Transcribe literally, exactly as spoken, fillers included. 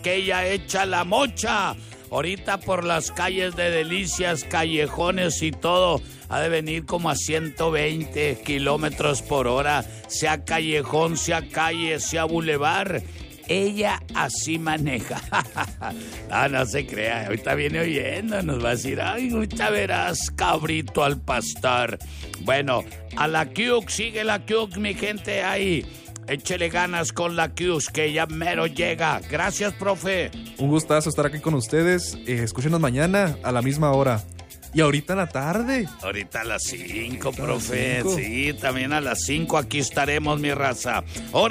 que ella echa la mocha. Ahorita por las calles de Delicias, callejones y todo, ha de venir como a ciento veinte kilómetros por hora, sea callejón, sea calle, sea bulevar. Ella así maneja. No, no se crea, ahorita viene oyendo, nos va a decir, ay, ahorita verás, cabrito al pastor. Bueno, a la Q, sigue la Q, mi gente ahí. Échele ganas con la Q, que ya mero llega. Gracias, profe. Un gustazo estar aquí con ustedes. Eh, escúchenos mañana a la misma hora. Y ahorita en la tarde. Ahorita a las cinco, profe. Sí, también a las cinco aquí estaremos, mi raza. Ahora